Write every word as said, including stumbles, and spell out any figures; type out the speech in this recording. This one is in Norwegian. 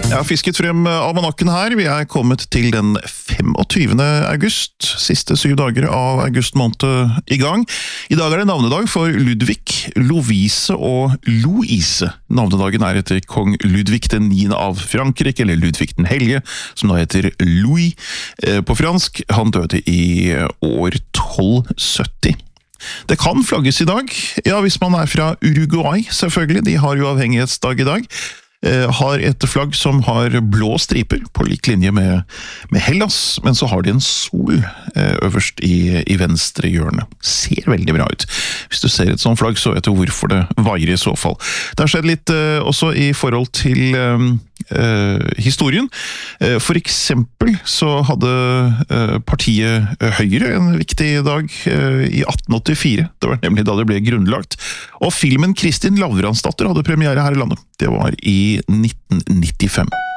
Jeg har fisket frem almanakken her. Vi er kommet til den femogtyvende august. Siste syv dager av august måned i gang. I dag er det navnedag for Ludvig, Lovise og Louise. Navnedagen er etter kong Ludvig den niende av Frankrike, eller Ludvig den hellige, som da heter Louis på fransk. Han døde i år tolv sytti. Det kan flagges i dag, ja, hvis man er fra Uruguay, selvfølgelig. De har jo avhengighetsdag i dag. Har et flagg som har blå striper, på lik linje med, med Hellas, men så har de en sol øverst i, i venstre hjørne. Ser veldig bra ut. Hvis du ser et sånt flagg, så vet du hvorfor det vaier i så fall. Det har skjedd litt uh, også i forhold til um, uh, historien. Uh, for eksempel så hadde uh, partiet Høyre en viktig dag uh, i atten åttifire. Det var nemlig da det ble grunnlagt. Og filmen Kristin Lavransdatter hadde premiere her i landet. Det var i nitten nittifem.